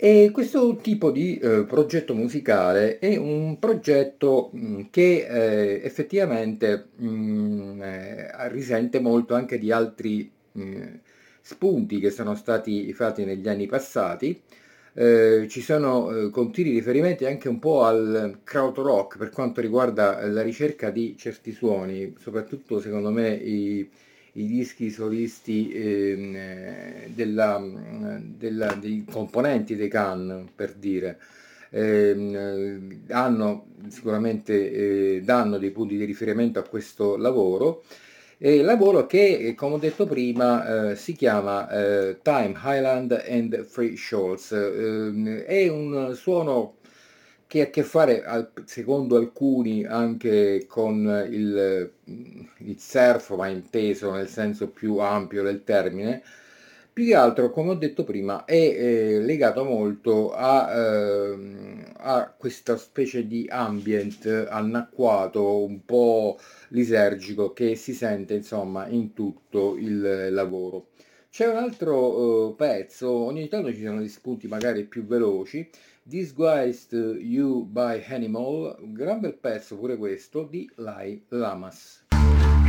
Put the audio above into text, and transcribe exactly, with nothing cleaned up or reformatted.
E questo tipo di eh, progetto musicale è un progetto mh, che eh, effettivamente mh, eh, risente molto anche di altri mh, spunti che sono stati fatti negli anni passati. Eh, ci sono eh, continui riferimenti anche un po' al krautrock per quanto riguarda la ricerca di certi suoni, soprattutto secondo me i i dischi solisti ehm, eh, della, mh, della- dei componenti dei Can, per dire, ehm, eh, hanno sicuramente eh, danno dei punti di riferimento a questo lavoro. E lavoro che, eh, come ho detto prima, eh, si chiama eh, Time Highland and Free Shoals. Ehm, è un suono che ha a che fare, al- secondo alcuni, anche con il, il surf, ma inteso nel senso più ampio del termine. Più che altro, come ho detto prima, è eh, legato molto a, ehm, a questa specie di ambient anacquato, un po' lisergico, che si sente insomma in tutto il lavoro. C'è un altro eh, pezzo, ogni tanto ci sono degli spunti magari più veloci. Disguised You by Animal, un gran bel pezzo pure questo di Lai Lamas.